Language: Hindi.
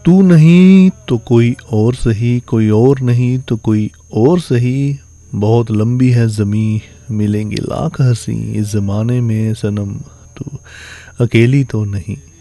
तू नहीं तो कोई और सही, कोई और नहीं तो कोई और सही, बहुत लंबी है ज़मीं, मिलेंगे लाख हंसी, इस ज़माने में सनम तू अकेली तो नहीं।